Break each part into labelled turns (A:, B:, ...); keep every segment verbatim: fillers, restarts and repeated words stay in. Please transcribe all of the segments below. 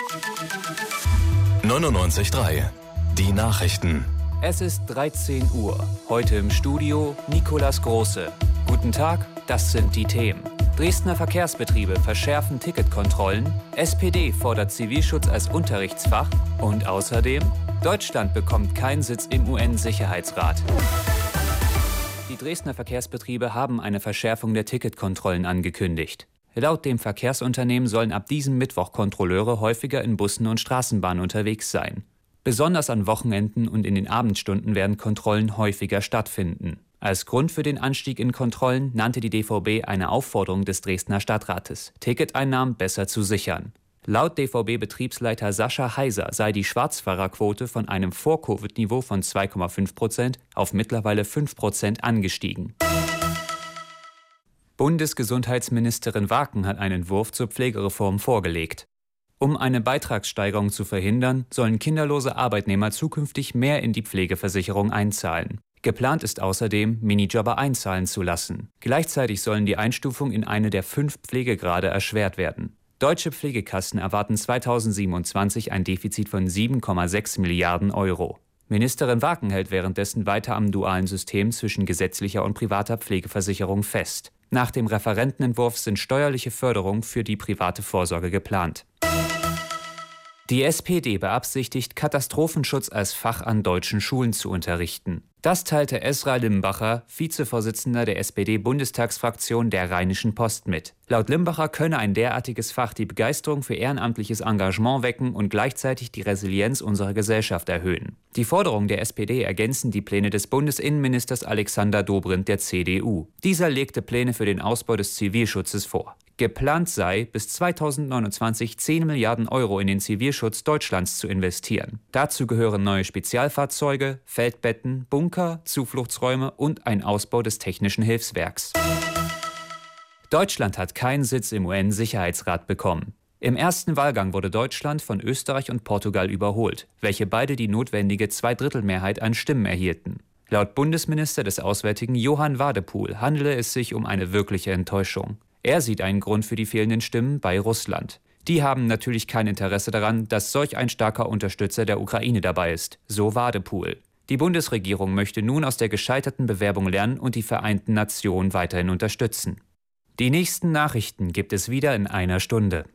A: neunundneunzig Komma drei. Die Nachrichten.
B: Es ist dreizehn Uhr. Heute im Studio Nikolas Große. Guten Tag, das sind die Themen. Dresdner Verkehrsbetriebe verschärfen Ticketkontrollen, S P D fordert Zivilschutz als Unterrichtsfach und außerdem Deutschland bekommt keinen Sitz im U N-Sicherheitsrat. Die Dresdner Verkehrsbetriebe haben eine Verschärfung der Ticketkontrollen angekündigt. Laut dem Verkehrsunternehmen sollen ab diesem Mittwoch Kontrolleure häufiger in Bussen und Straßenbahnen unterwegs sein. Besonders an Wochenenden und in den Abendstunden werden Kontrollen häufiger stattfinden. Als Grund für den Anstieg in Kontrollen nannte die D V B eine Aufforderung des Dresdner Stadtrates, Ticketeinnahmen besser zu sichern. Laut D V B-Betriebsleiter Sascha Heiser sei die Schwarzfahrerquote von einem Vor-Covid-Niveau von zwei Komma fünf Prozent auf mittlerweile fünf Prozent angestiegen. Bundesgesundheitsministerin Waken hat einen Entwurf zur Pflegereform vorgelegt. Um eine Beitragssteigerung zu verhindern, sollen kinderlose Arbeitnehmer zukünftig mehr in die Pflegeversicherung einzahlen. Geplant ist außerdem, Minijobber einzahlen zu lassen. Gleichzeitig sollen die Einstufung in eine der fünf Pflegegrade erschwert werden. Deutsche Pflegekassen erwarten zweitausendsiebenundzwanzig ein Defizit von sieben Komma sechs Milliarden Euro. Ministerin Waken hält währenddessen weiter am dualen System zwischen gesetzlicher und privater Pflegeversicherung fest. Nach dem Referentenentwurf sind steuerliche Förderungen für die private Vorsorge geplant. Die S P D beabsichtigt, Katastrophenschutz als Fach an deutschen Schulen zu unterrichten. Das teilte Esra Limbacher, Vizevorsitzender der S P D-Bundestagsfraktion der Rheinischen Post mit. Laut Limbacher könne ein derartiges Fach die Begeisterung für ehrenamtliches Engagement wecken und gleichzeitig die Resilienz unserer Gesellschaft erhöhen. Die Forderungen der S P D ergänzen die Pläne des Bundesinnenministers Alexander Dobrindt der C D U. Dieser legte Pläne für den Ausbau des Zivilschutzes vor. Geplant sei, bis zweitausendneunundzwanzig zehn Milliarden Euro in den Zivilschutz Deutschlands zu investieren. Dazu gehören neue Spezialfahrzeuge, Feldbetten, Bunker, Zufluchtsräume und ein Ausbau des technischen Hilfswerks. Deutschland hat keinen Sitz im U N-Sicherheitsrat bekommen. Im ersten Wahlgang wurde Deutschland von Österreich und Portugal überholt, welche beide die notwendige Zweidrittelmehrheit an Stimmen erhielten. Laut Bundesminister des Auswärtigen Johann Wadepool handele es sich um eine wirkliche Enttäuschung. Er sieht einen Grund für die fehlenden Stimmen bei Russland. Die haben natürlich kein Interesse daran, dass solch ein starker Unterstützer der Ukraine dabei ist, so Wadepool. Die Bundesregierung möchte nun aus der gescheiterten Bewerbung lernen und die Vereinten Nationen weiterhin unterstützen. Die nächsten Nachrichten gibt es wieder in einer Stunde.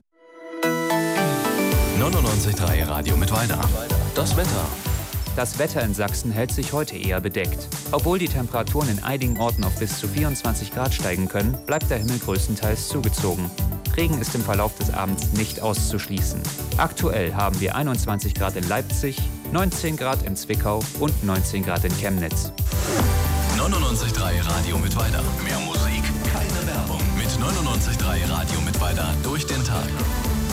A: neunundneunzig Komma drei Radio Mittweida. Das Wetter.
B: Das Wetter in Sachsen hält sich heute eher bedeckt. Obwohl die Temperaturen in einigen Orten auf bis zu vierundzwanzig Grad steigen können, bleibt der Himmel größtenteils zugezogen. Regen ist im Verlauf des Abends nicht auszuschließen. Aktuell haben wir einundzwanzig Grad in Leipzig, neunzehn Grad in Zwickau und neunzehn Grad in Chemnitz.
A: neunundneunzig Komma drei Radio Mittweida. Mehr Musik, keine Werbung. Mit neunundneunzig Komma drei Radio Mittweida durch den Tag.